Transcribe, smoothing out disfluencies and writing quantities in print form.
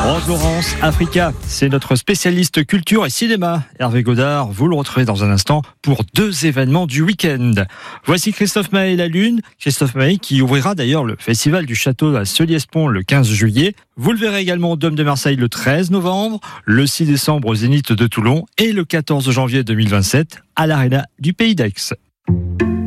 Laurence Africa, c'est notre spécialiste culture et cinéma. Hervé Godard, vous le retrouvez dans un instant pour 2 événements du week-end. Voici Christophe Maé et la Lune. Christophe Maé qui ouvrira d'ailleurs le festival du château à Solliès-Pont le 15 juillet. Vous le verrez également au Dôme de Marseille le 13 novembre, le 6 décembre au Zénith de Toulon et le 14 janvier 2027 à l'Arena du Pays d'Aix.